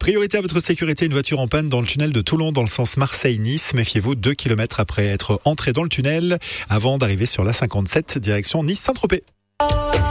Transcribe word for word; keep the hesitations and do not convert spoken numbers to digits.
Priorité à votre sécurité, une voiture en panne dans le tunnel de Toulon dans le sens Marseille-Nice. Méfiez-vous, deux kilomètres après être entré dans le tunnel avant d'arriver sur la cinquante-sept direction Nice-Saint-Tropez.